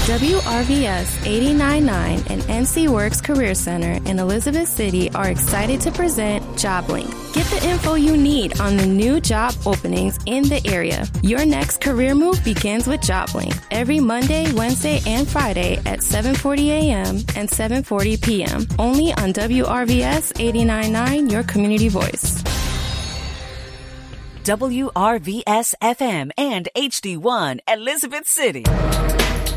WRVS 89.9 and NC Works Career Center in Elizabeth City are excited to present JobLink. Get the info you need on the new job openings in the area. Your next career move begins with JobLink every Monday, Wednesday, and Friday at 7:40 a.m. and 7:40 p.m. Only on WRVS 89.9, your community voice. WRVS FM and HD1 Elizabeth City.